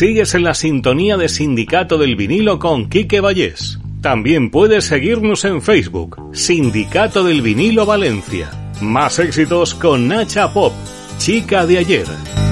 Sigues en la sintonía de Sindicato del Vinilo con Quique Vallés. También puedes seguirnos en Facebook, Sindicato del Vinilo Valencia. Más éxitos con Nacha Pop, chica de ayer.